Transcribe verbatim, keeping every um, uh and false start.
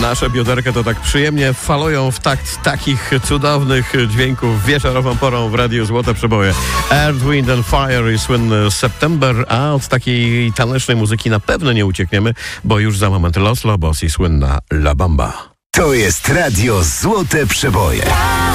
Nasze bioderka to tak przyjemnie falują w takt takich cudownych dźwięków wieczorową porą w Radiu Złote Przeboje. Earth, Wind and Fire i słynny September, a od takiej tanecznej muzyki na pewno nie uciekniemy, bo już za moment Los Lobos i słynna La Bamba. To jest Radio Złote Przeboje.